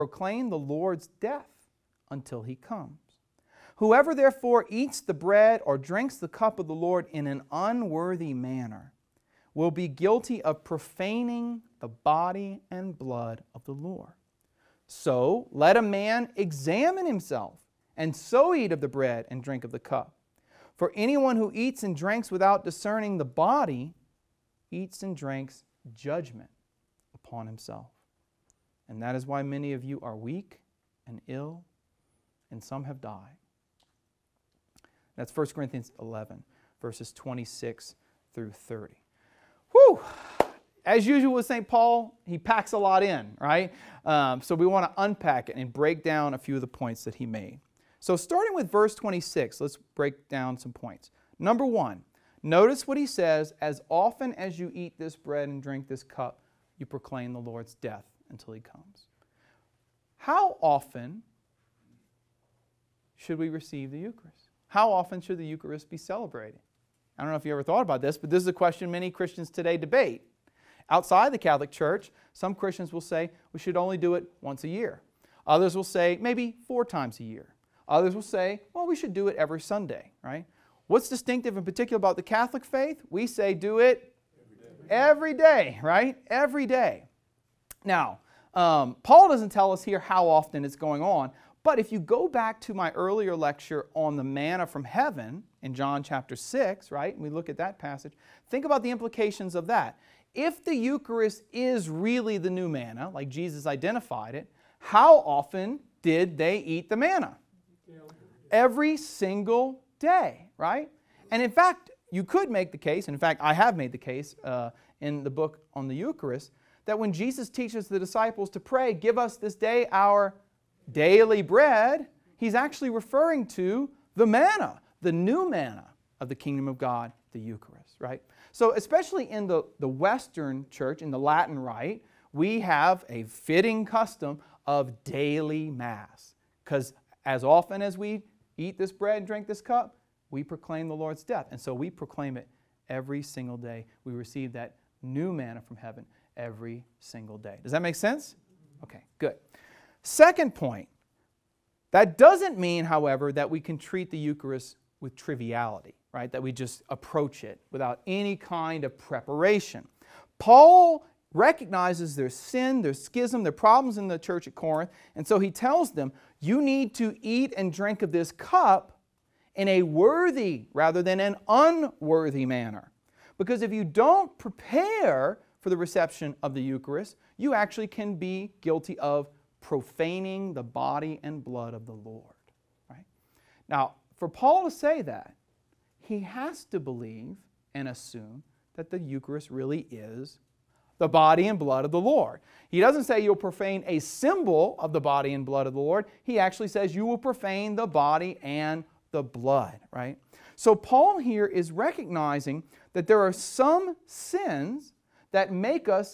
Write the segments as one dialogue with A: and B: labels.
A: proclaim the Lord's death until he comes. Whoever therefore eats the bread or drinks the cup of the Lord in an unworthy manner will be guilty of profaning the body and blood of the Lord. So let a man examine himself, and so eat of the bread and drink of the cup. For anyone who eats and drinks without discerning the body eats and drinks judgment upon himself. And that is why many of you are weak and ill, and some have died. That's 1 Corinthians 11, verses 26 through 30. Whew! As usual with St. Paul, he packs a lot in, right? So we want to unpack it and break down a few of the points that he made. So starting with verse 26, let's break down some points. Number one, notice what he says, as often as you eat this bread and drink this cup, you proclaim the Lord's death until he comes. How often should we receive the Eucharist? How often should the Eucharist be celebrated? I don't know if you ever thought about this, but this is a question many Christians today debate. Outside the Catholic Church, some Christians will say we should only do it once a year. Others will say maybe 4 times a year. Others will say, well, we should do it every Sunday, right? What's distinctive in particular about the Catholic faith? We say do it every day, right? Every day. Now, Paul doesn't tell us here how often it's going on, but if you go back to my earlier lecture on the manna from heaven in John chapter 6, right, and we look at that passage, think about the implications of that. If the Eucharist is really the new manna, like Jesus identified it, how often did they eat the manna? Every single day, right? And in fact, you could make the case, and in fact, I have made the case in the book on the Eucharist, that when Jesus teaches the disciples to pray, give us this day our daily bread, he's actually referring to the manna, the new manna of the kingdom of God, the Eucharist, right? So especially in the Western church, in the Latin Rite, we have a fitting custom of daily Mass. Because as often as we eat this bread and drink this cup, we proclaim the Lord's death. And so we proclaim it every single day. We receive that new manna from heaven every single day. Does that make sense? Okay, good. Second point, that doesn't mean, however, that we can treat the Eucharist with triviality, right? That we just approach it without any kind of preparation. Paul recognizes their sin, their schism, their problems in the church at Corinth, and so he tells them, you need to eat and drink of this cup in a worthy rather than an unworthy manner. Because if you don't prepare for the reception of the Eucharist, you actually can be guilty of profaning the body and blood of the Lord. Right? Now, for Paul to say that, he has to believe and assume that the Eucharist really is the body and blood of the Lord. He doesn't say you'll profane a symbol of the body and blood of the Lord. He actually says you will profane the body and the blood, right? So Paul here is recognizing that there are some sins that make us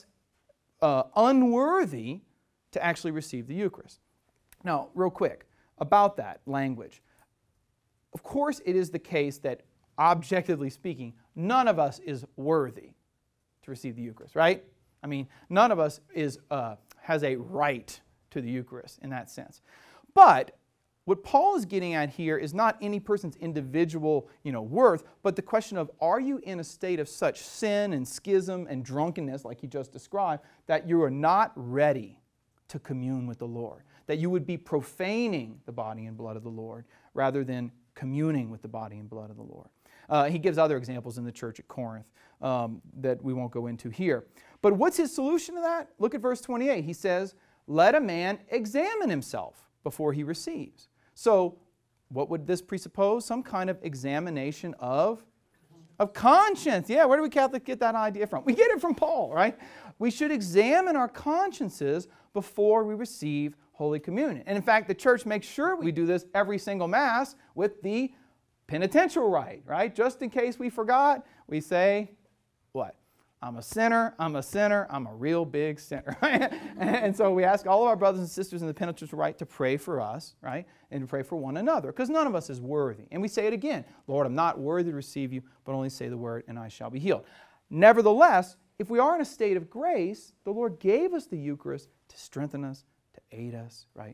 A: unworthy to actually receive the Eucharist. Now, real quick, about that language. Of course, it is the case that, objectively speaking, none of us is worthy to receive the Eucharist, right? I mean, none of us has a right to the Eucharist in that sense. But what Paul is getting at here is not any person's individual, worth, but the question of, are you in a state of such sin and schism and drunkenness, like he just described, that you are not ready to commune with the Lord, that you would be profaning the body and blood of the Lord rather than communing with the body and blood of the Lord. He gives other examples in the church at Corinth that we won't go into here. But what's his solution to that? Look at verse 28. He says, let a man examine himself before he receives. So what would this presuppose? Some kind of examination of conscience. Yeah, where do we Catholics get that idea from? We get it from Paul, right? We should examine our consciences before we receive Holy Communion. And in fact, the church makes sure we do this every single Mass with the penitential rite, right? Just in case we forgot, we say, what? I'm a sinner, I'm a real big sinner. And so we ask all of our brothers and sisters in the penitential rite to pray for us, right? And to pray for one another, because none of us is worthy. And we say it again, Lord, I'm not worthy to receive you, but only say the word and I shall be healed. Nevertheless, if we are in a state of grace, the Lord gave us the Eucharist to strengthen us, to ate us, right?